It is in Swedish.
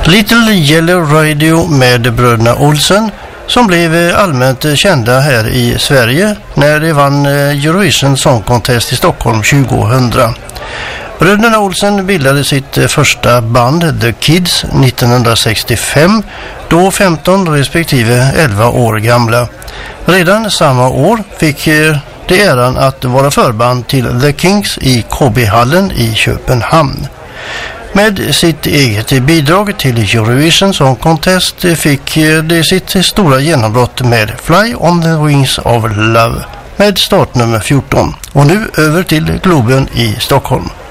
Little Yellow Radio med bröderna Olsen, som blev allmänt kända här i Sverige när de vann Eurovision Song Contest i Stockholm 2000. Bröderna Olsen bildade sitt första band The Kids 1965, då 15 respektive 11 år gamla. Redan samma år fick de äran att vara förband till The Kings i KB-hallen i Köpenhamn. Med sitt eget bidrag till Eurovision Song Contest fick de sitt stora genombrott med Fly on the Wings of Love med startnummer 14. Och nu över till Globen i Stockholm.